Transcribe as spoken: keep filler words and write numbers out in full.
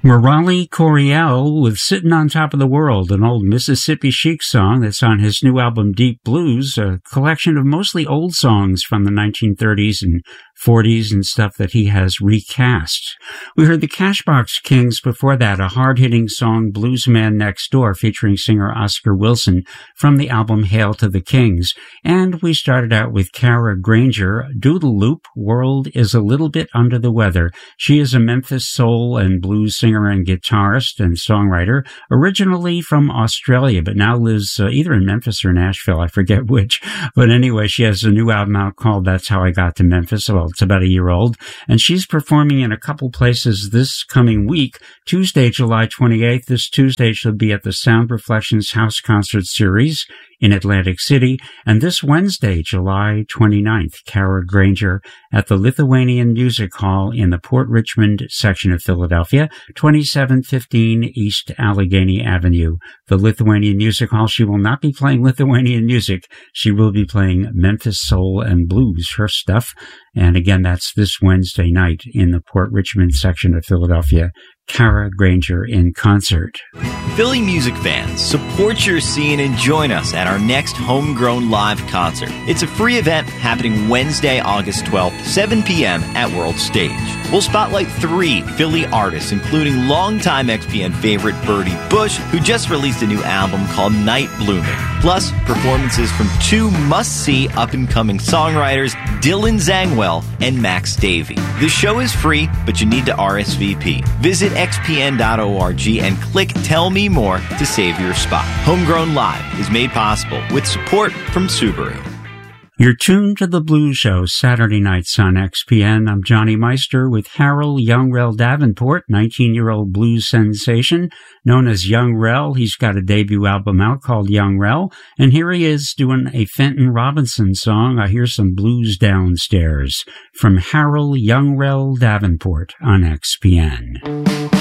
We're Raleigh Coryell with Sittin' on Top of the World, an old Mississippi Chic song that's on his new album Deep Blues, a collection of mostly old songs from the nineteen thirties and forties and stuff that he has recast. We heard the Cashbox Kings before that, a hard-hitting song, Blues Man Next Door, featuring singer Oscar Wilson from the album Hail to the Kings. And we started out with Kara Granger, Doodle Loop, World is a Little Bit Under the Weather. She is a Memphis soul and blues singer and guitarist and songwriter, originally from Australia, but now lives uh, either in Memphis or Nashville, I forget which. But anyway, she has a new album out called That's How I Got to Memphis. Well, it's about a year old, and she's performing in a couple places this coming week. Tuesday, July twenty-eighth, this Tuesday she'll be at the Sound Reflections House Concert Series in Atlantic City, and this Wednesday, July twenty-ninth, Kara Granger at the Lithuanian Music Hall in the Port Richmond section of Philadelphia, twenty-seven fifteen East Allegheny Avenue. The Lithuanian Music Hall, she will not be playing Lithuanian music. She will be playing Memphis soul and blues, her stuff. And again, that's this Wednesday night in the Port Richmond section of Philadelphia. Kara Granger in concert. Philly music fans, support your scene and join us at our next Homegrown Live concert. It's a free event happening Wednesday, August twelfth, seven p.m. at World Stage. We'll spotlight three Philly artists, including longtime X P N favorite Birdie Bush, who just released a new album called Night Blooming. Plus, performances from two must-see up-and-coming songwriters, Dylan Zangwell and Max Davey. The show is free, but you need to R S V P. Visit x p n dot org and click Tell Me More to save your spot. Homegrown Live is made possible with support from Subaru. You're tuned to The Blues Show, Saturday nights on X P N. I'm Johnny Meister with Harold Young Rel Davenport, nineteen-year-old blues sensation known as Young Rel. He's got a debut album out called Young Rel, and here he is doing a Fenton Robinson song, I Hear Some Blues Downstairs, from Harold Young Rel Davenport on X P N.